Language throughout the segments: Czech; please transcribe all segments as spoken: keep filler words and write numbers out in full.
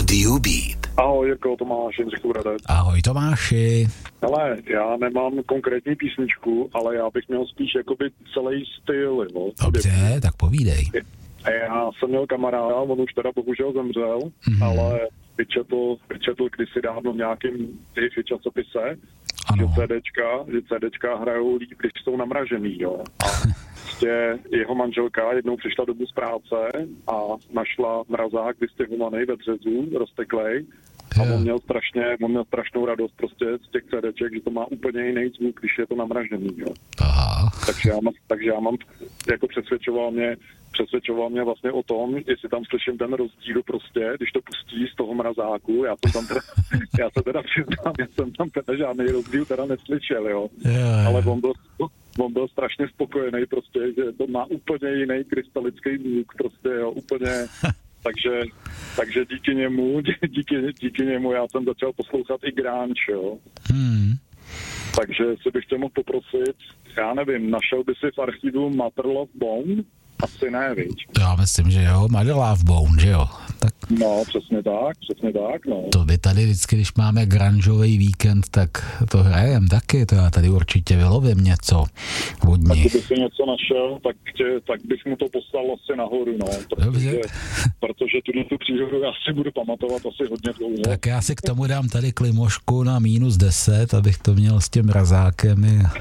Rádiu Beat. Ahoj, Jirko, Tomáš, Jindřich Bradec. Ahoj Tomáši. Hele, já nemám konkrétní písničku, ale já bych měl spíš jakoby celý styl, jo. Dobře, tak povídej. Já jsem měl kamaráda, on už teda bohužel zemřel, mm-hmm. ale vyčetl, vyčetl kdysi dávno v nějakým těch časopise, ano. že CDčka, že CDčka hrajou líp, když jsou namražený, jo. A prostě jeho manželka jednou přišla domů z práce a našla mrazák vystihovaný ve dřezu, rozteklej. A on měl strašně, on měl strašnou radost prostě z těch CDček, že to má úplně jiný zvuk, když je to namražený, jo. Aha. Takže já mám, takže já mám, jako přesvědčoval mě, přesvědčoval mě vlastně o tom, jestli tam slyším ten rozdíl prostě, když to pustí z toho mrazáku, já jsem tam teda, já se teda přiznám, já jsem tam teda žádný rozdíl teda neslyšel, jo. Yeah. Ale on byl, on byl strašně spokojený prostě, že to má úplně jiný krystalický zvuk prostě, jo, úplně... Takže, takže díky němu, díky, díky němu já jsem začal poslouchat i grunge, jo. Hmm. Takže si bych tě mohl poprosit, já nevím, našel by si v archivu Mother Love Bone? Asi ne, víš. Já myslím, že jo, Mother Love Bone, že jo. Tak... No, přesně tak, přesně tak, no. To by tady vždycky, když máme grungeový víkend, tak to hrajem taky, to já tady určitě vylovím něco od nich. Tak kdyby si něco našel, tak, tě, tak bych mu to poslal asi nahoru, no. Protože, protože tuhle tu příhodu já si budu pamatovat asi hodně dlouho. Tak já si k tomu dám tady klimošku na mínus deset, abych to měl s tím mrazákem.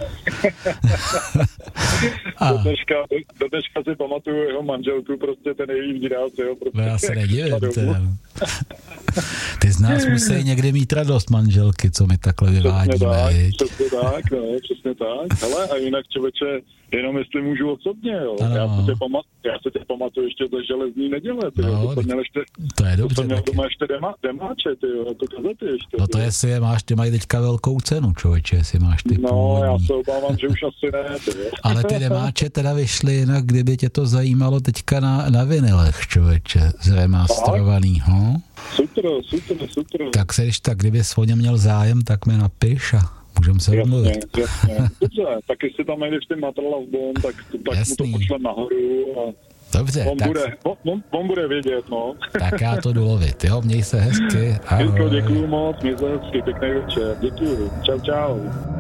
A... Do dneška, do dneška si pamatuju jeho manželku, prostě ten její výraz, jo. Prostě, já se nedivím, teda. Ty z nás musí někdy mít radost manželky, co my takhle vyvádíme. Přesně tak, přesně tak, no, přesně tak. Hele, a jinak člověče, jenom jestli můžu osobně, jo. Já se, tě pamat, já se tě pamatuju ještě ze železní neděle, ty, no, jo. To, měl ještě, to je dobře. To měl doma ještě dema, demáče, ty jo, jako kazety ještě. No to jestli je máš, ty mají teďka velkou cenu, člověče, jestli máš ty No, původní. Já se obávám, že už asi ne, ty jo. Ale ty demáče teda vyšly jinak, kdyby tě to zajímalo teďka na, na vinilech, člověče, zremasterovanýho. Super, super, super. Tak se když tak, kdyby jsi o něm měl zájem, tak mi napiš a můžeme se domluvit. Jasně, jasně. Dobře, tak jestli tam najdeš ty Mother Love Bone, tak, tak mu to pošlem nahoru a dobře, on, tak... bude, on, on, on bude vědět, no. Tak já to jdu lovit, jo, měj se hezky. Ahoj. Děkuju moc, měj se hezky, pěkný večer, děkuju, čau, čau.